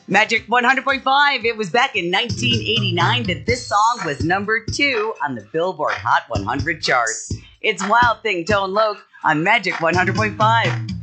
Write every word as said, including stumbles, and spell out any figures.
Magic one hundred point five. It was back in nineteen eighty-nine that this song was number two on the Billboard Hot one hundred chart. It's Wild Thing Tone Loc on Magic one hundred point five.